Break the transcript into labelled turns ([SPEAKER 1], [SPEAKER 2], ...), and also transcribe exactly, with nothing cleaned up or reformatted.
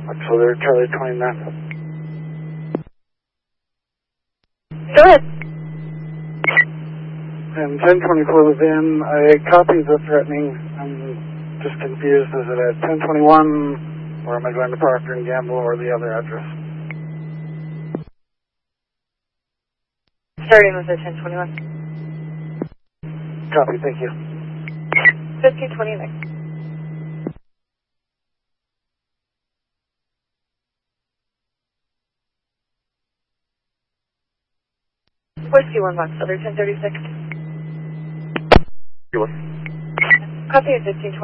[SPEAKER 1] Auxiliary Charlie twenty-nine.
[SPEAKER 2] Go ahead.
[SPEAKER 1] And ten twenty-four was in. I copied the threatening. I'm just confused. Is it at ten twenty-one, or am I going to Procter and Gamble, or the other address?
[SPEAKER 2] Starting with the ten twenty-one.
[SPEAKER 1] Copy, thank you.
[SPEAKER 2] fifteen twenty next. Whiskey one box, other ten thirty-six.
[SPEAKER 1] You what?
[SPEAKER 2] Copy at fifteen twenty.